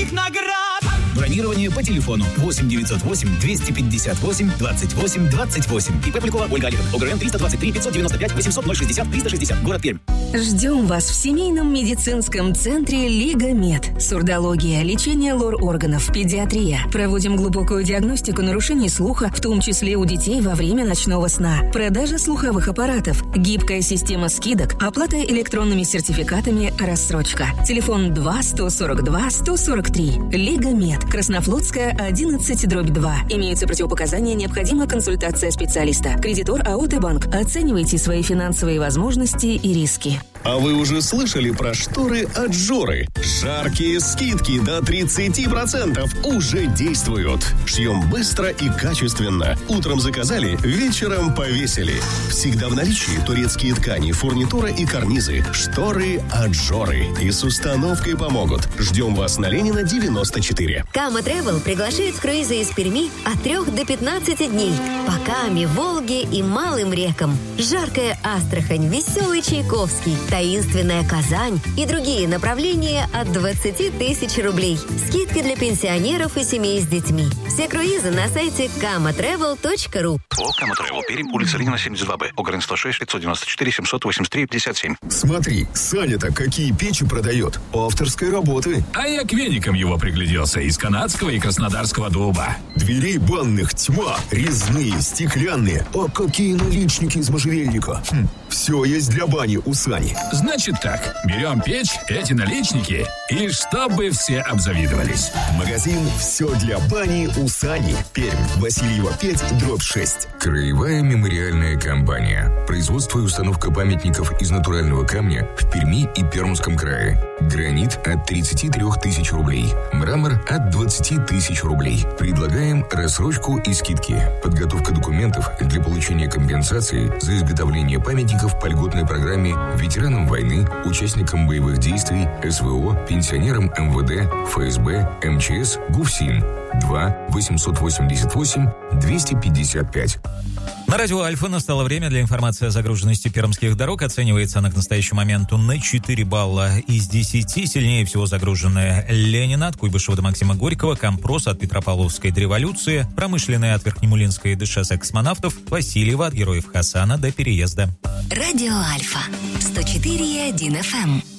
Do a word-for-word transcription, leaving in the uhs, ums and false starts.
никаких наград. Бронирование по телефону восемь девятьсот восемь двести пятьдесят восемь двадцать восемь двадцать восемь. ИП Полякова Ольга Олеговна. ОГРН триста двадцать три пятьсот девяносто пять восемьсот ноль шестьдесят триста шестьдесят. Город Пермь. Ждем вас в семейном медицинском центре Лига Мед. Сурдология, лечение лор-органов, педиатрия. Проводим глубокую диагностику нарушений слуха, в том числе у детей во время ночного сна. Продажа слуховых аппаратов, гибкая система скидок, оплата электронными сертификатами, рассрочка. Телефон два сто сорок два сто сорок три. Лига Мед. Краснофлотская, одиннадцать, дробь два. Имеются противопоказания, необходима консультация специалиста. Кредитор АО «Т-банк». Оценивайте свои финансовые возможности и риски. А вы уже слышали про шторы от Жоры? Жаркие скидки до тридцать процентов уже действуют. Шьем быстро и качественно. Утром заказали, вечером повесили. Всегда в наличии турецкие ткани, фурнитура и карнизы. Шторы от Жоры. И с установкой помогут. Ждем вас на Ленина, девяносто четыре. Кама Тревел приглашает в круизы из Перми от трех до пятнадцати дней. По Каме, Волге и малым рекам. Жаркая Астрахань, веселый Чайковский, таинственная Казань и другие направления от двадцати тысяч рублей. Скидки для пенсионеров и семей с детьми. Все круизы на сайте кама тревел точка ру. О, Кама Тревел, Пермь, улица Ленина, семьдесят два Б. ОГРН сто шесть пятьсот девяносто четыре семьсот восемьдесят три пятьдесят семь. Смотри, Саня-то какие печи продает. Авторской работы. А я к веникам его пригляделся. Из канадского и краснодарского дуба. Дверей банных тьма. Резные, стеклянные. А какие наличники из можжевельника. Хм, все есть для бани у Сани. Значит так, берем печь, эти наличники, и чтобы все обзавидовались. Магазин «Все для бани» у Сани. Пермь, Васильева пять, дробь шесть. Краевая мемориальная компания. Производство и установка памятников из натурального камня в Перми и Пермском крае. Гранит от тридцати трёх тысяч рублей. Мрамор от двадцати тысяч рублей. Предлагаем рассрочку и скидки. Подготовка документов для получения компенсации за изготовление памятников по льготной программе ветеранам войны, участникам боевых действий, СВО, пенсионерам МВД, ФСБ, МЧС, ГУФСИН. два восемьсот восемьдесят восемь двести пятьдесят пять. На радио Альфа настало время для информации о загруженности пермских дорог. Оценивается она к настоящему моменту на четыре балла из десяти. Сильнее всего загруженная Ленина от Куйбышева до Максима Горького, Компрос от Петропавловской до Революции, Промышленная от Верхнемулинской до шоссе Космонавтов, Васильева от Героев Хасана до переезда. Радио Альфа. сто четыре и один эф эм.